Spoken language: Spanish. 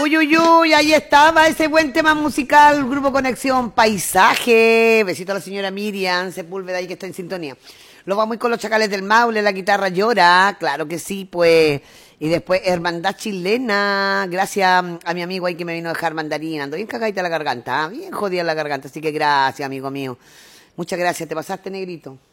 Uy, uy, uy, ahí estaba ese buen tema musical, Grupo Conexión, Paisaje. Besito a la señora Miriam Sepúlveda ahí que está en sintonía. Lo vamos a ir con los Chacales del Maule, la guitarra llora, claro que sí, pues. Y después Hermandad Chilena, gracias a mi amigo ahí que me vino a dejar mandarina. Ando bien cagadita la garganta, bien jodida la garganta, así que gracias, amigo mío. Muchas gracias, te pasaste, negrito.